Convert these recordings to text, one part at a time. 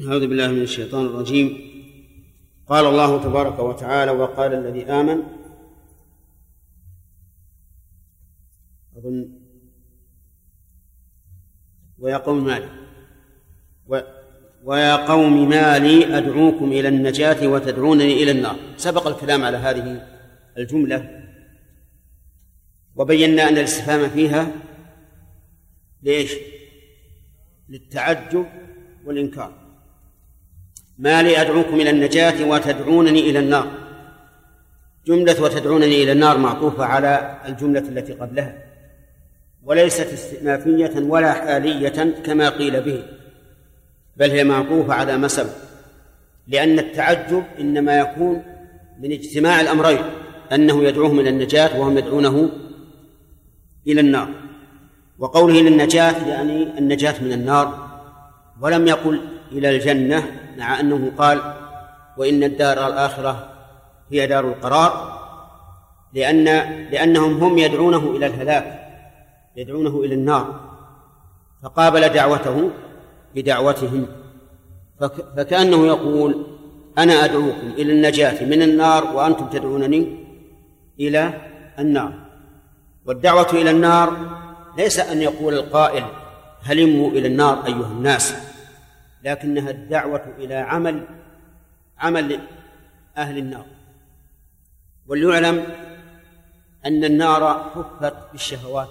أعوذ بالله من الشيطان الرجيم. قال الله تبارك وتعالى: وقال الذي آمن أظن ويا قوم ما لي أدعوكم إلى النجاة وتدعونني إلى النار. سبق الكلام على هذه الجملة وبينا أن الاستفهام فيها ليش؟ للتعجب والإنكار. ما لي أدعوكم إلى النجاة وتدعونني إلى النار. جملة وتدعونني إلى النار معطوفة على الجملة التي قبلها، وليست استئنافية ولا حالية كما قيل به، بل هي معطوفة على ما سبق، لأن التعجب إنما يكون من اجتماع الأمرين، أنه يدعوهم إلى النجاة وهم يدعونه إلى النار. وقوله للنجاة يعني النجاة من النار، ولم يقل إلى الجنة، مع أنه قال وإن الدار الآخرة هي دار القرار، لأنهم هم يدعونه إلى الهلاك، يدعونه إلى النار، فقابل دعوته بدعوتهم. فكأنه يقول أنا أدعوكم إلى النجاة من النار وأنتم تدعونني إلى النار. والدعوة إلى النار ليس أن يقول القائل هلموا إلى النار أيها الناس، لكنها الدعوة إلى عمل أهل النار. وليعلم أن النار حفت بالشهوات،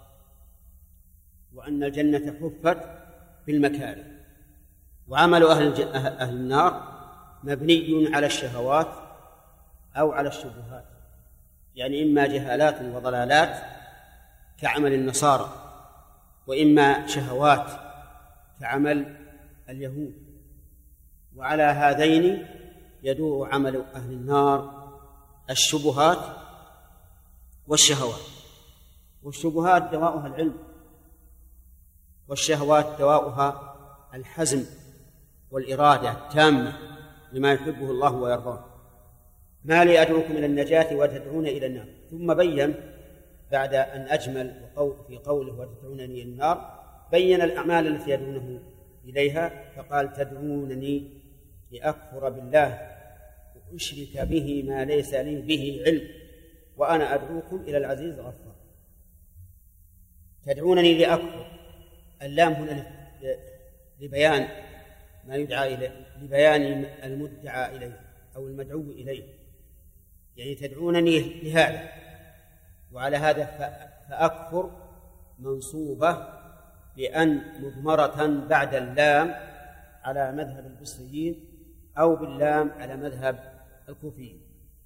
وأن الجنة حفت بالمكاره، وعمل أهل النار مبني على الشهوات أو على الشبهات، يعني إما جهالات وضلالات كعمل النصارى، وإما شهوات كعمل اليهود. وعلى هذين يدور عمل أهل النار الشبهات والشهوات. والشبهات دواؤها العلم، والشهوات دواؤها الحزم والإرادة التامة لما يحبه الله ويرضاه. ما لي أدعوكم إلى النجاة وتدعون إلى النار. ثم بين بعد أن أجمل في قوله وتدعونني إلى النار، بين الأعمال التي يدعونه إليها، فقال تدعونني لأكفر بالله وأشرك به ما ليس لي به علم وأنا أدعوكم إلى العزيز الغفار. تدعونني لأكفر، اللام هنا لبيان ما يدعى إليه، لبيان المدعى إليه أو المدعو إليه، يعني تدعونني لهذا. وعلى هذا فأكفر منصوبة بأن مضمرة بعد اللام على مذهب البصريين، أو باللام على مذهب الكوفيين.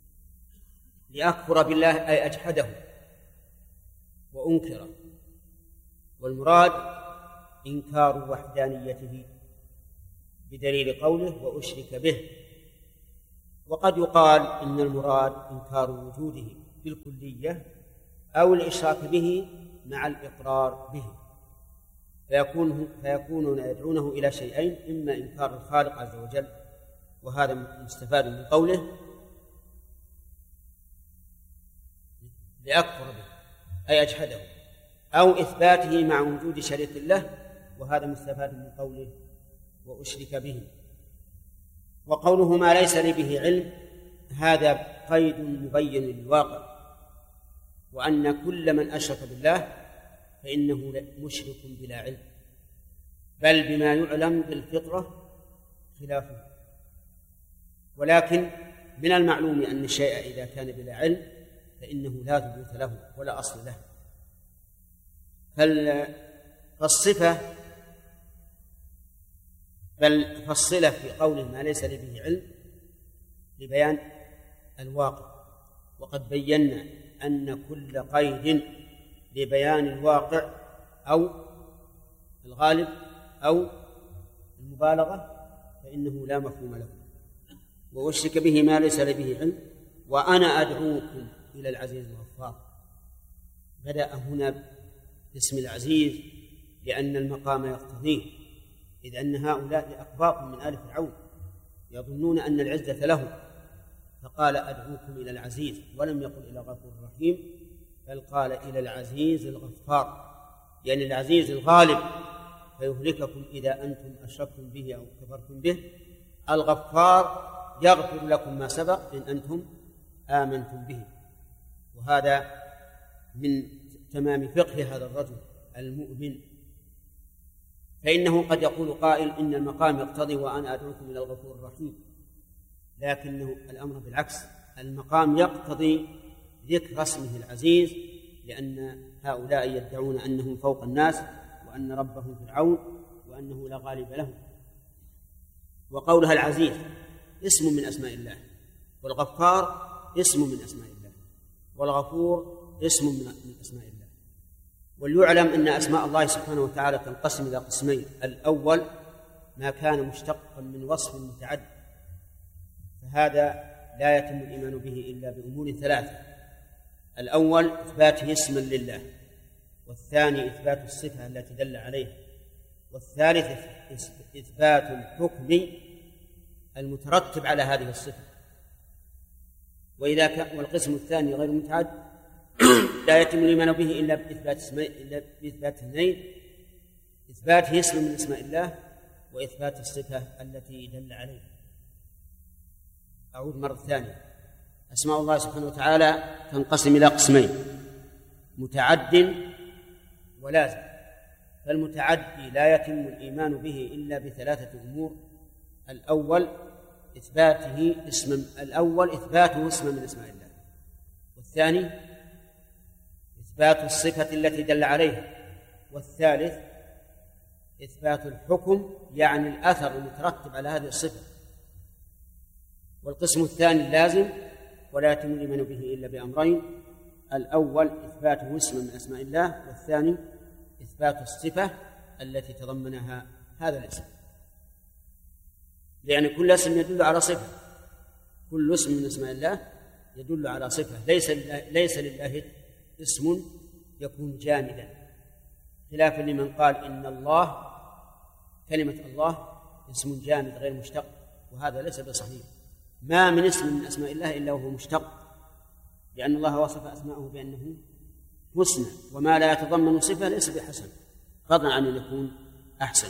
لأكفر بالله أي أجحده وأنكره، والمراد إنكار وحدانيته بدليل قوله وأشرك به. وقد يقال إن المراد إنكار وجوده بالكلية أو الإشراك به مع الإقرار به، فيكونون يدعونه إلى شيئين: إما إنكار الخالق عز وجل، وهذا مستفاد من قوله لأكفر به أي أجحده، أو إثباته مع وجود شريك له، وهذا مستفاد من قوله وأشرك به. وقوله ما ليس لي به علم، هذا قيد مبين للواقع، وأن كل من أشرك بالله فإنه مشرك بلا علم، بل بما يعلم بالفطرة خلافه. ولكن من المعلوم أن الشيء إذا كان بلا علم فإنه لا ثبوت له ولا أصل له. فالصفة فالصلة في قوله ما ليس لي به علم لبيان الواقع، وقد بينا أن كل قيد لبيان الواقع أو الغالب أو المبالغة فإنه لا مفهوم له. وأشرك به ما ليس لي به علم وأنا أدعوكم إلى العزيز الغفار. بدأ هنا باسم العزيز لأن المقام يقتضيه، إذ أن هؤلاء أقباط من آل فرعون يظنون أن العزة له، فقال أدعوكم إلى العزيز، ولم يقل إلى غفور رحيم، بل قال إلى العزيز الغفار، يعني العزيز الغالب فيهلككم إذا أنتم أشركتم به أو كفرتم به. الغفار يغفر لكم ما سبق إن أنتم آمنتم به. وهذا من تمام فقه هذا الرجل المؤمن. فإنه قد يقول قائل إن المقام يقتضي وأنا أدعوكم إلى الغفور الرحيم، لكنه الأمر بالعكس، المقام يقتضي ذكر اسمه العزيز، لأن هؤلاء يدعون أنهم فوق الناس وأن ربهم فرعون وأنه لا غالب لهم. وقولها العزيز اسم من أسماء الله، والغفار اسم من أسماء الله، والغفور اسم من أسماء الله. وليعلم أن أسماء الله سبحانه وتعالى تنقسم إلى قسمين: الأول ما كان مشتقا من وصف متعدد، فهذا لا يتم الإيمان به إلا بأمور ثلاثة: الأول إثباته اسما لله، والثاني إثبات الصفة التي دل عليها، والثالث إثبات الحكم المترتب على هذه الصفة. وإذا كان والقسم الثاني غير متعدد لا يتم الإيمان به إلا بإثبات اثنين: إثباته اسم من أسماء الله، وإثبات الصفة التي دل عليها. أعود مرة ثانية: أسماء الله سبحانه وتعالى تنقسم إلى قسمين: متعد ولازم. فالمتعدي لا يتم الإيمان به إلا بثلاثة أمور: الأول إثباته اسما من أسماء الله، والثاني إثبات الصفة التي دل عليها، والثالث إثبات الحكم يعني الأثر المترتب على هذه الصفة. والقسم الثاني اللازم، ولا يتم الإيمان به إلا بأمرين: الأول إثباته اسما من أسماء الله، والثاني إثبات الصفة التي تضمنها هذا الاسم. لأن كل اسم يدل على صفة، كل اسم من أسماء الله يدل على صفة. ليس لله اسم يكون جامدا، خلافا لمن قال إن الله كلمة الله اسم جامد غير مشتق، وهذا ليس بصحيح. ما من اسم من أسماء الله إلا وهو مشتق، لأن الله وصف أسماءه بأنه حسنى، وما لا يتضمن صفة ليس بحسن، فضلا عن أن يكون أحسن.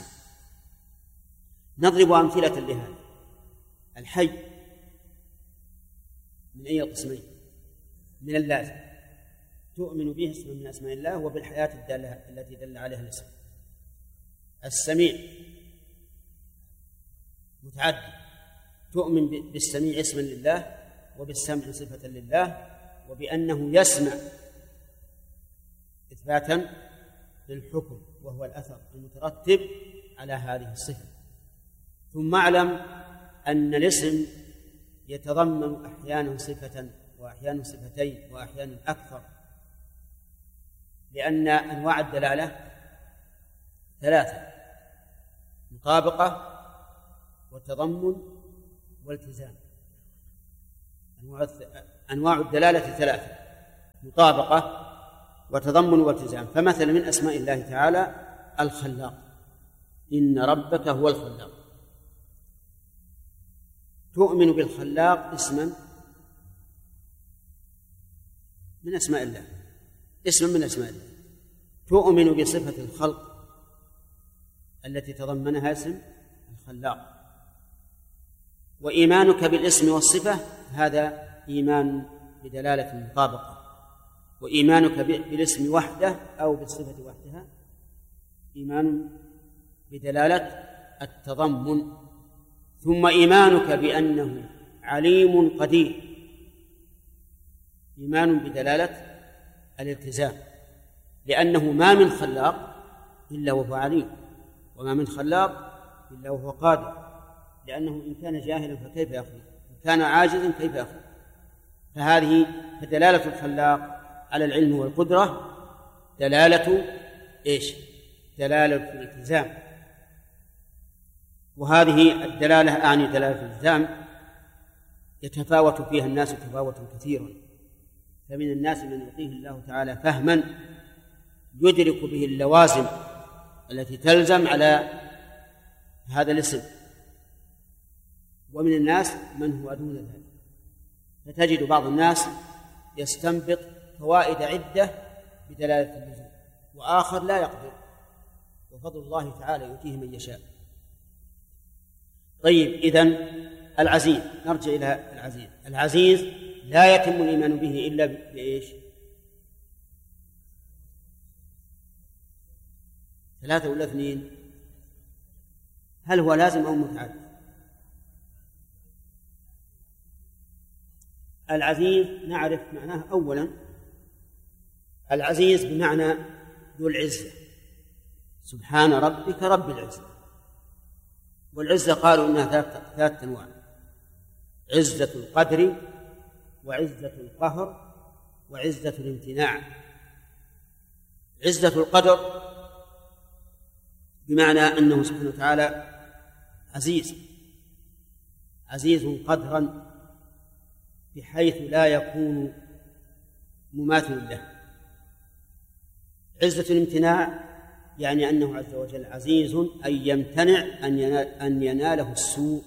نضرب أمثلة لهذا. الحي من أي قسمين؟ من اللازم، تؤمن به اسم من أسماء الله وبالحياة التي دل عليها الاسم. السميع متعدد، تؤمن بالسميع اسما لله وبالسمع صفة لله، وبأنه يسمع إثباتا للحكم وهو الأثر المترتب على هذه الصفة. ثم اعلم أن الاسم يتضمن أحيانا صفة وأحيانا صفتين وأحيانا أكثر، لأن أنواع الدلالة ثلاثة: مطابقة وتضمن والتزام. أنواع الدلالة ثلاثة: مطابقة وتضمن والتزام. فمثلا من أسماء الله تعالى الخلاق، إن ربك هو الخلاق، تؤمن بالخلاق اسما من أسماء الله، اسما من أسماء الله. تؤمن بصفة الخلق التي تضمنها اسم الخلاق. وإيمانك بالاسم والصفة هذا إيمان بدلالة المطابقة، وإيمانك بالاسم وحده أو بالصفة وحدها إيمان بدلالة التضمن. ثم إيمانك بأنه عليم قدير إيمان بدلالة الالتزام، لأنه ما من خلاق إلا وهو عليم، وما من خلاق إلا وهو قادر، لأنه إن كان جاهلا فكيف يخلق، إن كان عاجزا كيف يخلق. فهذه فدلالة الخلاق على العلم والقدرة دلالة إيش؟ دلالة الالتزام. وهذه الدلالة أعني دلالة الالتزام يتفاوت فيها الناس تفاوتا كثيرا، فمن الناس من يعطيه الله تعالى فهما يدرك به اللوازم التي تلزم على هذا الاسم، ومن الناس من هو دون ذلك. فتجد بعض الناس يستنبط فوائد عدة بدلالة اللزوم، وآخر لا يقدر، وفضل الله تعالى يؤتيه من يشاء. طيب، إذن العزيز، نرجع إلى العزيز. العزيز لا يتم الإيمان به إلا بإيش؟ 3 ولا 2؟ هل هو لازم أو متعدد؟ العزيز نعرف معناه أولا. العزيز بمعنى ذو العزة، سبحان ربك رب العزة. والعزة قالوا إنها 3 أنواع: عزة القدر، وعزة القهر، وعزة الامتناع. عزة القدر بمعنى أنه سبحانه وتعالى عزيز قدرا، بحيث لا يكون مماثل له. عزة الامتناع يعني أنه عز وجل عزيز أن يمتنع أن يناله السوء.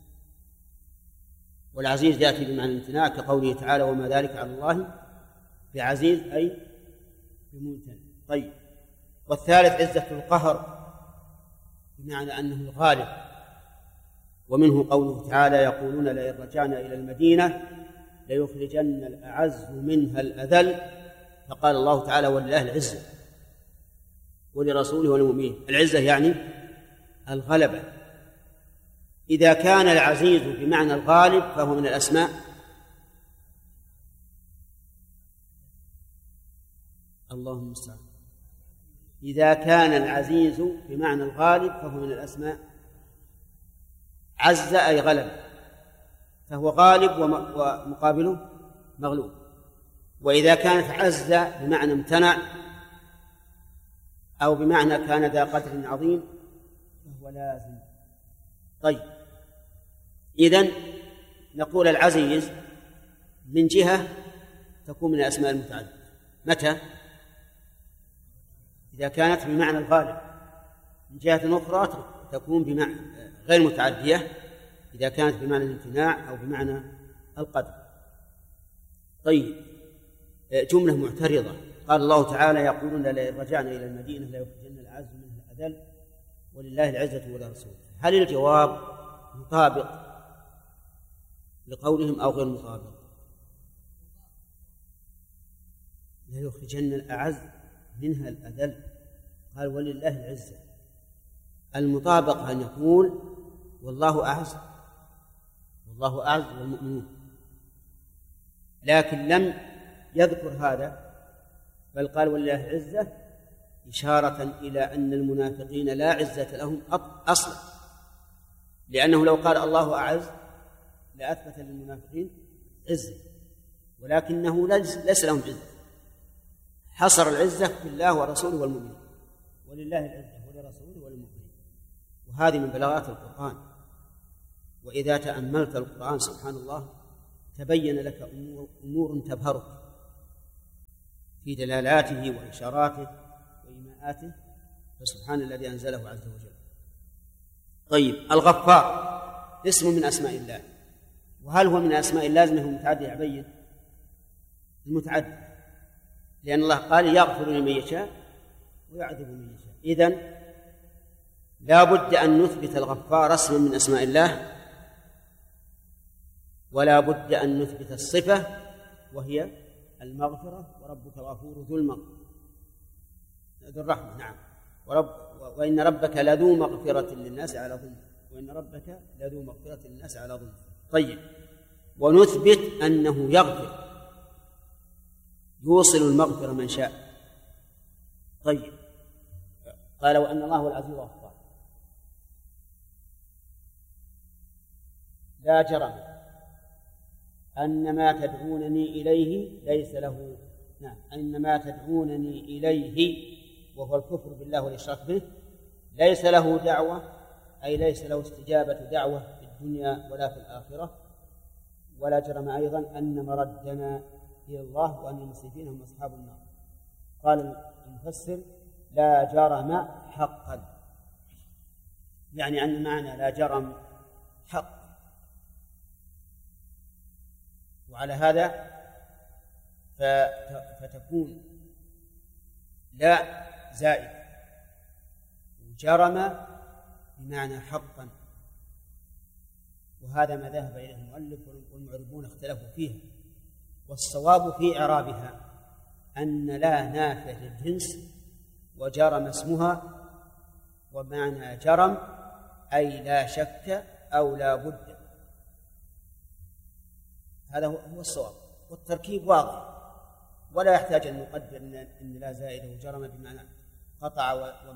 والعزيز يأتي بمعنى الامتناع كقوله تعالى: وما ذلك على الله بعزيز، أي بممتنع. طيب، والثالث عزة القهر بمعنى أنه الغالب، ومنه قوله تعالى: يقولون لئن رجعنا إلى المدينة ليخرجن الأعز منها الأذل. فقال الله تعالى: ولله العزة ولرسوله وللمؤمنين. العزة يعني الغلبة. إذا كان العزيز بمعنى الغالب فهو من الأسماء اللهم المستعان. إذا كان العزيز بمعنى الغالب فهو من الأسماء عز أي غلب، فهو غالب ومقابله مغلوب. وإذا كانت عز بمعنى امتنع أو بمعنى كان ذا قدر عظيم فهو لازم. طيب، إذن نقول العزيز من جهة تكون من الأسماء المتعددة. متى؟ إذا كانت بمعنى الغالب. من جهة أخرى تكون بمعنى غير متعدية إذا كانت بمعنى الامتناع أو بمعنى القدر. طيب، جملة معترضة. قال الله تعالى: يقولون لئن رجعنا إلى المدينة ليخرجن الأعز منها الأذل ولله العزة ولرسوله. هل الجواب مطابق لقولهم أو غير مطابق؟ ليخرجن الأعز منها الأذل، قال ولله العزة. المطابق أن يقول والله أعز والمؤمنون، لكن لم يذكر هذا، بل قال ولله العزة إشارة إلى أن المنافقين لا عزة لهم أصلا، لأنه لو قال الله أعز لأثبت للمنافقين عزة، ولكنه ليس لهم عزة. حصر العزة بالله ورسوله والمؤمنين، ولله العزة ولرسوله وللمؤمنين. وهذه من بلاغات القرآن. وإذا تأملت القرآن سبحان الله تبين لك أمور تبهرك في دلالاته وإشاراته وإيماءاته، فسبحان الذي أنزله عز وجل. طيب، الغفار اسم من أسماء الله، وهل هو من أسماء اللازمة المتعدية؟ عبيد المتعدي، لأن الله قال: يغفر لمن يشاء ويعذب من يشاء. إذن لا بد أن نثبت الغفار اسما من أسماء الله، ولا بد أن نثبت الصفة وهي المغفرة. وربك غفور ذو الرحمة. نعم. وإن ربك لذو مغفرة للناس على ظلم. طيب، ونثبت أنه يغفر، يوصل المغفرة من شاء. طيب، قال: وأن الله هو العزيز الغفار. لا جرم أن ما تدعونني إليه ليس له أن ما تدعونني إليه وهو الكفر بالله والإشراك به ليس له دعوة، أي ليس له استجابة دعوة في الدنيا ولا في الآخرة. ولا جرم أيضا أن مردنا إلى الله وأن المسرفين هم أصحاب النار. قال المفسر: لا جرم حقا، يعني أن معنى لا جرم حق. وعلى هذا فتكون لا زائد، جرم بمعنى حقا، وهذا ما ذهب إليه المؤلف والمعربون اختلفوا فيها، والصواب في إعرابها أن لا نافية للجنس وجرم اسمها، ومعنى جرم أي لا شك أو لا بد، هذا هو الصواب، والتركيب واضح ولا يحتاج أن نقدر أن لا زائدة وجرم بمعنى قطع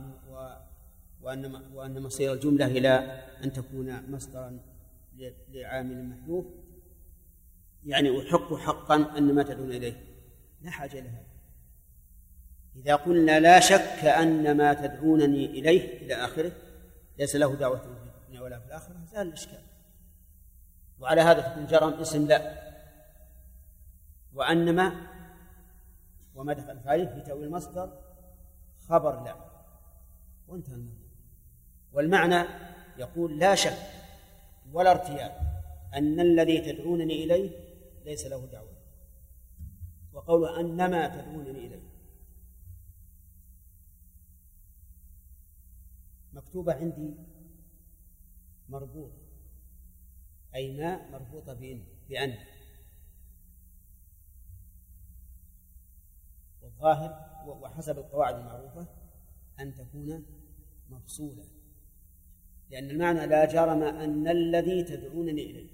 وأن مصير الجملة إلى أن تكون مصدرا لعامل محذوف، يعني أحق حقا أن ما تدعون إليه، لا حاجة لها. إذا قلنا لا شك أن ما تدعونني إليه إلى آخره ليس له دعوة في الدنيا ولا في الآخرة، زال الإشكال. وعلى هذا تكون جرم اسم لا، وأنما وما دخل فعله في تأويل المصدر خبر لا، وانتهى الموضوع. والمعنى يقول لا شك ولا ارتياب أن الذي تدعونني إليه ليس له دعوة، وقوله أنما تدعونني إليه مكتوبة عندي مربوط، أي ما مربوطة بأن، والظاهر وحسب القواعد المعروفة أن تكون مفصولة، لأن المعنى لا جرم أن الذي تدعونني إليه،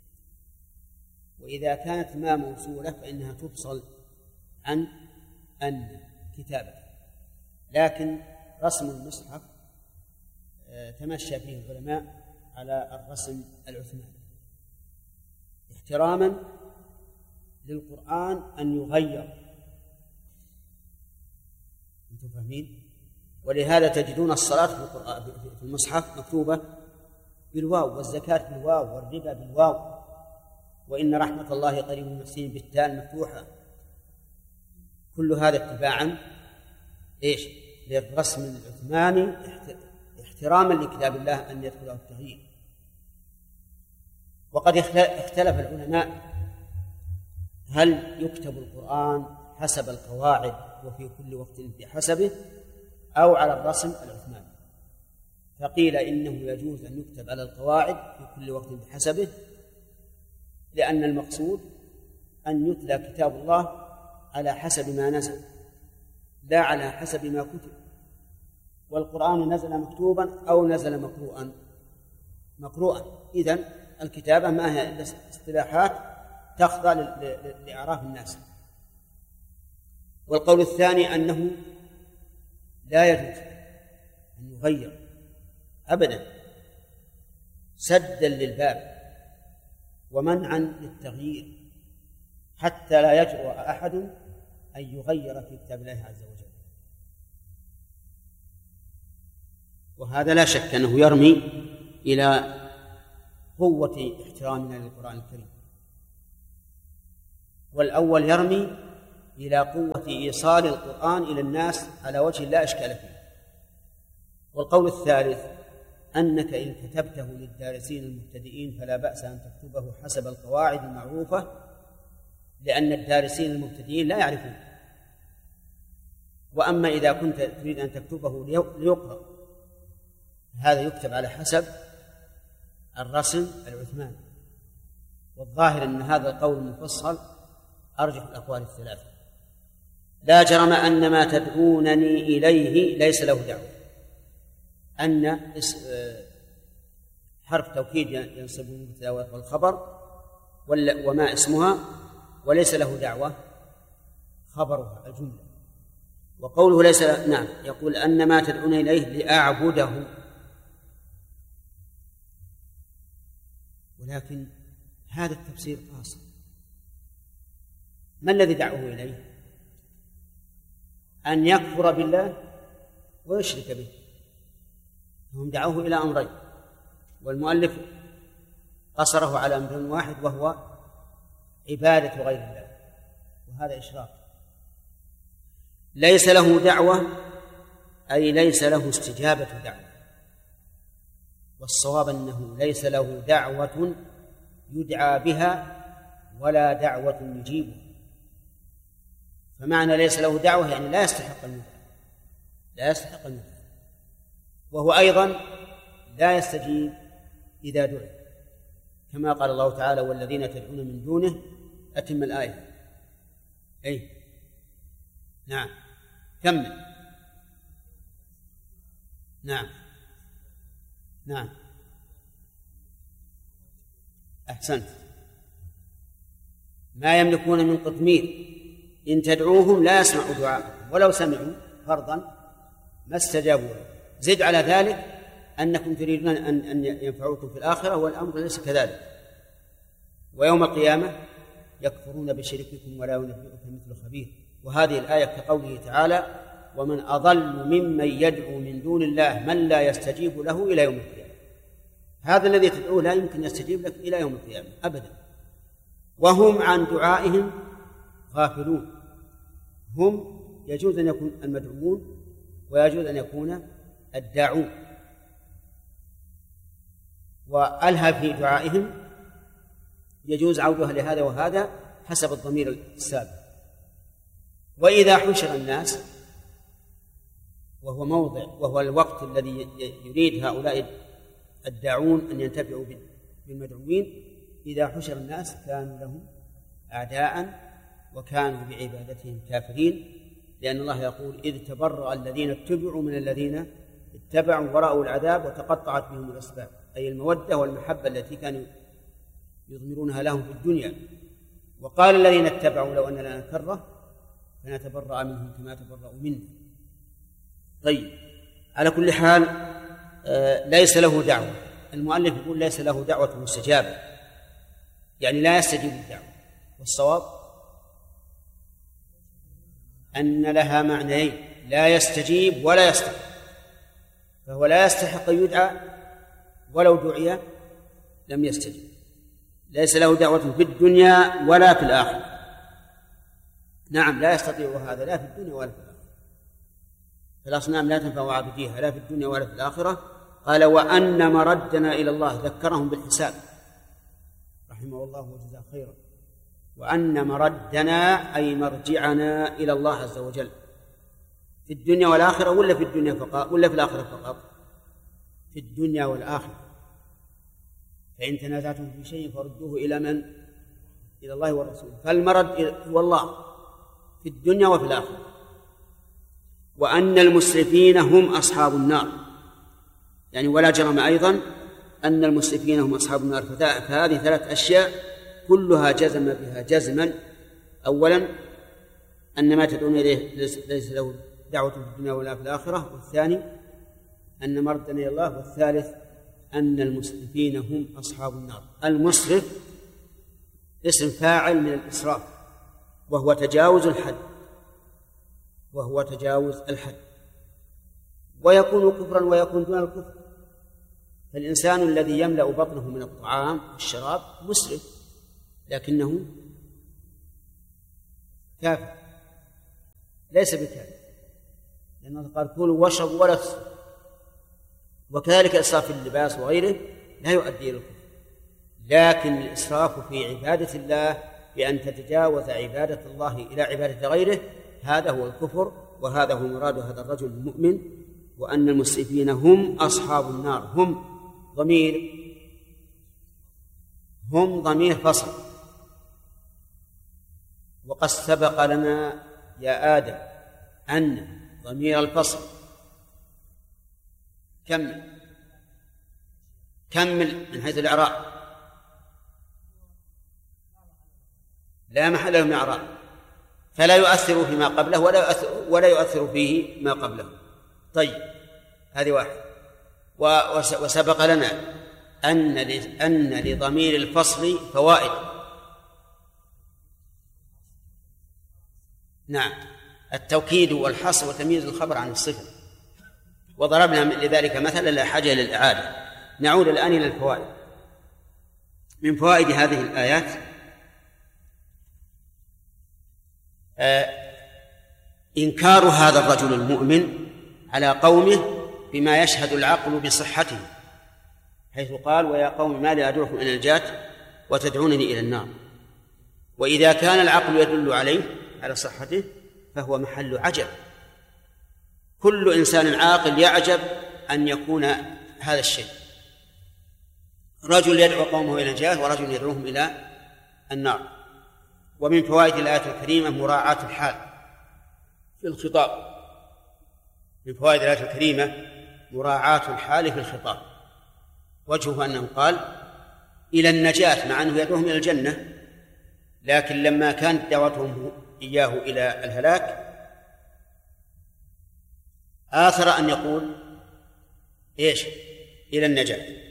وإذا كانت ما موصولة فإنها تفصل عن أن كتابة. لكن رسم المصحف تمشى فيه العلماء على الرسم العثماني احتراما للقرآن أن يغير، أنتم فاهمين؟ ولهذا تجدون الصلاة في المصحف مكتوبة بالواو، والزكاة بالواو، والربا بالواو، وإن رحمة الله قريب من المحسنين بالتاء مفتوحة. كل هذا اتباعا ايش؟ للرسم العثماني احتراما لكتاب الله أن يدخله التغيير. وقد اختلف العلماء هل يكتب القرآن حسب القواعد وفي كل وقت بحسبه أو على الرسم العثماني، فقيل إنه يجوز أن يكتب على القواعد في كل وقت بحسبه، لأن المقصود أن يتلى كتاب الله على حسب ما نزل لا على حسب ما كتب، والقرآن نزل مكتوبا أو نزل مقروءا. إذن الكتابة ما هي إلا اصطلاحات تخضع لإعراف الناس. والقول الثاني أنه لا يجوز أن يغير أبدا سدا للباب ومنعا للتغيير، حتى لا يجرؤ أحد أن يغير في كتاب الله عز وجل. وهذا لا شك أنه يرمي إلى قوة احترامنا للقرآن الكريم، والأول يرمي إلى قوة إيصال القرآن إلى الناس على وجه لا إشكال فيه. والقول الثالث أنك إن كتبته للدارسين المبتدئين فلا بأس أن تكتبه حسب القواعد المعروفة، لأن الدارسين المبتدئين لا يعرفون. وأما إذا كنت تريد أن تكتبه ليقرأ هذا يكتب على حسب الرسم العثماني. والظاهر أن هذا القول المفصل أرجح الأقوال الثلاثة. لا جرم أن ما تدعونني إليه ليس له دعوة، أن حرف توكيد ينصب المبتدأ والخبر، وما اسمها، وليس له دعوة خبرها الجملة. وقوله ليس نعم يقول أن ما تدعون إليه لأعبده، ولكن هذا التفسير قاصر. ما الذي دعوه إليه؟ أن يكفر بالله ويشرك به. هم دعوه إلى أمرين، والمؤلف قصره على أمر واحد وهو عبادة غير الله، وهذا إشراك. ليس له دعوة أي ليس له استجابة دعوة، والصواب أنه ليس له دعوة يدعى بها ولا دعوة يجيبها. فمعنى ليس له دعوة يعني لا يستحق المدعى، لا يستحق المدعى. وهو أيضا لا يستجيب إذا دعي، كما قال الله تعالى: والذين تدعون من دونه. أتم الآية. أي نعم، كمل. نعم نعم، أحسنت. ما يملكون من قطمير إن تدعوهم لا يسمعوا دعاءكم ولو سمعوا فرضا ما استجابوا له. زد على ذلك أنكم تريدون أن ينفعوكم في الآخرة، والأمر ليس كذلك. ويوم القيامة يكفرون بشرككم ولا ينبئك مثل خبير. وهذه الآية كقوله تعالى: ومن أضل ممن يدعو من دون الله من لا يستجيب له إلى يوم القيامة. هذا الذي تدعوه لا يمكن يستجيب لك إلى يوم القيامة أبدا، وهم عن دعائهم غافلون. هم يجوز أن يكون المدعوون ويجوز أن يكون الداعون، وألها في دعائهم يجوز عودها لهذا وهذا حسب الضمير السابق. وإذا حشر الناس، وهو الوقت الذي يريد هؤلاء الداعون أن ينتفعوا بالمدعوين، إذا حشر الناس كانوا لهم أعداء وكانوا بعبادتهم كافرين، لأن الله يقول: إذ تبرأ الذين اتبعوا من الذين اتبعوا ورأوا العذاب وتقطعت بهم الأسباب، أي المودة والمحبة التي كانوا يضمرونها لهم في الدنيا. وقال الذين اتبعوا: لو أن لنا كرة فنتبرأ منهم كما تبرأوا منا. طيب، على كل حال ليس له دعوة. المؤلف يقول ليس له دعوة مستجابة، يعني لا يستجيب الدعوة. والصواب أن لها معنيين: لا يستجيب ولا يستحق. فهو لا يستحق أن يدعى، ولو دعي لم يستجيب. ليس له دعوة في الدنيا ولا في الآخرة. نعم، لا يستطيع هذا لا في الدنيا ولا في الآخرة. فالأصنام لا تنفع عابديها لا في الدنيا ولا في الآخرة. قال: وأن مردنا إلى الله. ذكرهم بالحساب رحمه الله وجزاه خيرا. وأن مردنا أي مرجعنا إلى الله عز وجل في الدنيا والآخرة، ولا في الدنيا فقط ولا في الآخرة فقط؟ في الدنيا والآخرة. فإن تنازعتم في شيء فردوه إلى من؟ إلى الله والرسول. فالمرد هو الله في الدنيا وفي الآخرة. وأن المسرفين هم أصحاب النار، يعني ولا جرم أيضا أن المسرفين هم أصحاب النار. فهذه ثلاث أشياء كلها جزم بها جزما. أولا أن ما تدعون إليه ليس له دعوة في الدنيا ولا في الآخرة. والثاني أن مردنا إلى الله. والثالث أن المسرفين هم أصحاب النار. المسرف اسم فاعل من الإسراف، وهو تجاوز الحد، ويكون كفرا ويكون دون الكفر. فالإنسان الذي يملأ بطنه من الطعام والشراب مسرف، لكنه كافر ليس بكافر، لأن الله قال: كلوا واشربوا ولا تسرفوا. وكذلك الإسراف في اللباس وغيره لا يؤدي إلى الكفر، لكن الإسراف في عبادة الله بأن تتجاوز عبادة الله إلى عبادة غيره، هذا هو الكفر، وهذا هو مراد هذا الرجل المؤمن. وأن المسرفين هم أصحاب النار. هم ضمير فصل. وقد سبق لنا يا آدم أن ضمير الفصل كمل من حيث الإعراب لا محل له من إعراب، فلا يؤثر فيما قبله ولا يؤثر فيه ما قبله. طيب، هذه واحد. وسبق لنا أن لضمير الفصل فوائد. نعم، التوكيد والحصر وتمييز الخبر عن الصفة. وضربنا لذلك مثلا لا حاجة للإعادة. نعود الآن إلى الفوائد. من فوائد هذه الآيات إنكار هذا الرجل المؤمن على قومه بما يشهد العقل بصحته، حيث قال: ويا قوم ما لي أدعوكم إلى النجاة وتدعونني إلى النار. وإذا كان العقل يدل على صحته فهو محل عجب. كل إنسان عاقل يعجب أن يكون هذا الشيء: رجل يدعو قومه إلى النجاة ورجل يدعوهم إلى النار. ومن فوائد الآية الكريمة مراعاة الحال في الخطاب. من فوائد الآية الكريمة مراعاة الحال في الخطاب. وجهه أنه قال إلى النجاة مع أنه يدعوهم إلى الجنة، لكن لما كانت دعوتهم إياه إلى الهلاك آثر أن يقول إيش؟ إلى النجاة.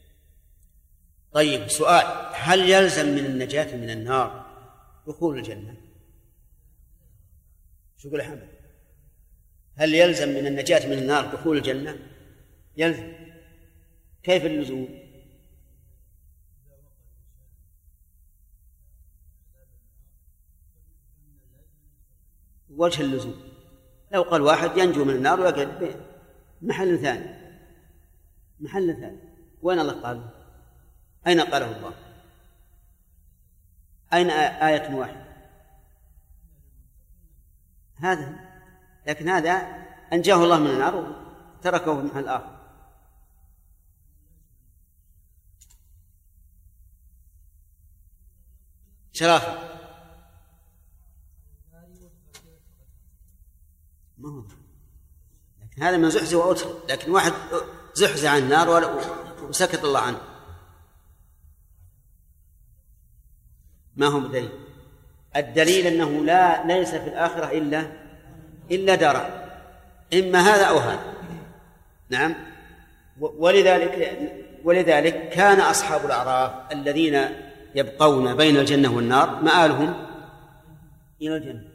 طيب سؤال: هل يلزم من النجاة من النار دخول الجنة؟ شو يقول أحمد؟ هل يلزم من النجاة من النار دخول الجنة؟ يلزم. كيف اللزوم؟ وجه اللزوم لو قال واحد ينجو من النار ويقعد محل ثاني، محل ثاني، وين الله قال؟ أين قاله الله؟ أين آية واحدة؟ هذا، لكن هذا أنجاه الله من النار وتركه في محل آخر. شرافة ما هو، لكن هذا من زحزح وأدخل، لكن واحد زحزح عن النار وسكت الله عنه، ما هو بدليل. الدليل أنه ليس في الآخرة إلا دار، إما هذا أو هذا. نعم. ولذلك كان أصحاب الأعراف الذين يبقون بين الجنة والنار مآلهم إلى الجنة.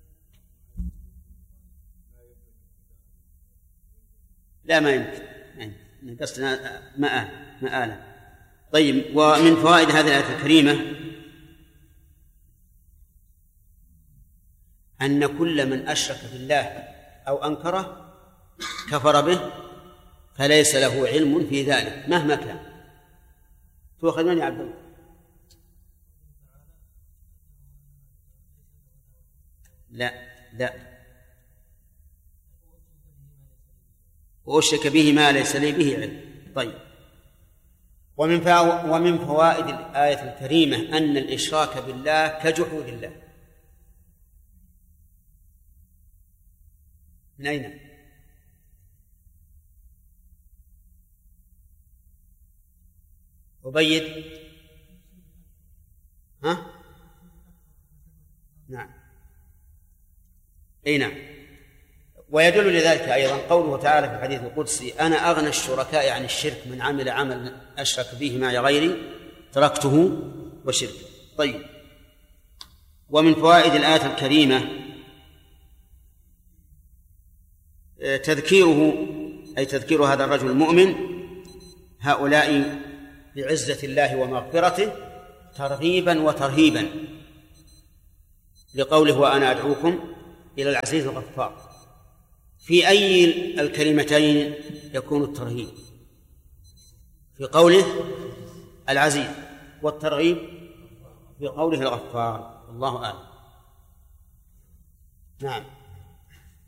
لا ما يمكن، قصدنا مآلا. طيب، ومن فوائد هذه الآية الكريمة أن كل من أشرك بالله أو أنكره كفر به، فليس له علم في ذلك مهما كان. تؤخذ من يا عبد الله؟ لا وأشرك به ما ليس لي به علم. طيب، ومن فوائد الآية الكريمة أن الإشراك بالله كجحود الله. من أين؟ أبيد؟ ها؟ نعم، أي نعم. ويدل لذلك أيضا قوله تعالى في الحديث القدسي: أنا أغنى الشركاء عن الشرك، من عمل عملا أشرك به معي غيري تركته وشركه. طيب، ومن فوائد الآية الكريمة تذكيره، أي تذكير هذا الرجل المؤمن هؤلاء بعزة الله ومغفرته ترغيبا وترهيبا، لقوله: وأنا أدعوكم إلى العزيز الغفار. في أي الكلمتين يكون الترهيب؟ في قوله العزيز، والترغيب في قوله الغفار. الله أعلم. نعم.